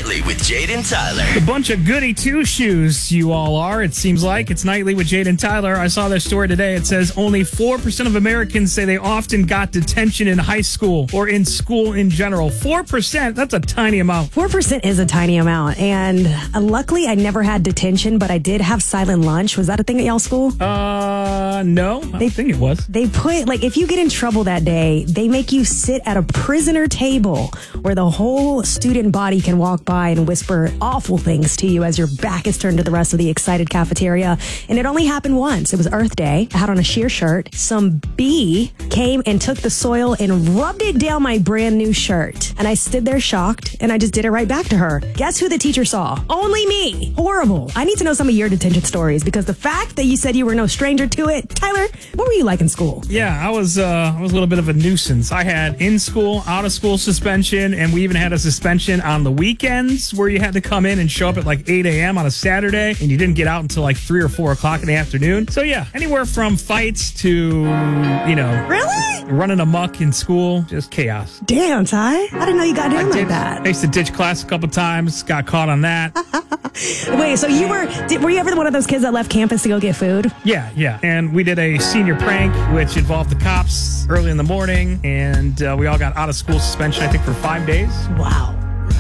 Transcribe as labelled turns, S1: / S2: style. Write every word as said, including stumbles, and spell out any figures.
S1: Nightly with Jade and Tyler.
S2: A bunch of goody two-shoes you all are, it seems like. It's Nightly with Jade and Tyler. I saw this story today. It says only four percent of Americans say they often got detention in high school or in school in general. four percent? That's a tiny amount.
S3: four percent is a tiny amount. And uh, luckily, I never had detention, but I did have silent lunch. Was that a thing at y'all's school?
S2: Uh, no. I
S3: They-
S2: think it was.
S3: They put, like, if you get in trouble that day, they make you sit at a prisoner table where the whole student body can walk by and whisper awful things to you as your back is turned to the rest of the excited cafeteria. And it only happened once. It was Earth Day. I had on a sheer shirt. Some bee came and took the soil and rubbed it down my brand new shirt. And I stood there shocked, and I just did it right back to her. Guess who the teacher saw? Only me. Horrible. I need to know some of your detention stories, because the fact that you said you were no stranger to it, Tyler, what were you like in school?
S2: Yeah, I was uh, I was a little bit of a nuisance. I had in-school, out-of-school suspension, and we even had a suspension on the weekends where you had to come in and show up at like eight a.m. on a Saturday, and you didn't get out until like three or four o'clock in the afternoon. So yeah, anywhere from fights to, you know...
S3: Really?
S2: Running amok in school, just chaos.
S3: Damn, Ty. I didn't know you got down
S2: I
S3: like
S2: did.
S3: that.
S2: I used to ditch class a couple times, got caught on that.
S3: Wait, so you were, did, were you ever one of those kids that left campus to go get food?
S2: Yeah, yeah. And we did a senior prank, which involved the cops early in the morning, and uh, we all got out of school suspension, I think, for five days.
S3: Wow.